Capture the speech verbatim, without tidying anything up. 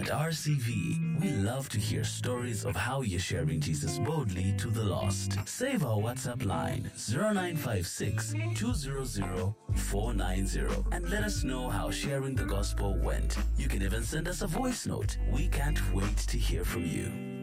At R C V, we love to hear stories of how you're sharing Jesus boldly to the lost. Save our WhatsApp line zero nine five six, two zero zero, four nine zero and let us know how sharing the gospel went. You can even send us a voice note. We can't wait to hear from you.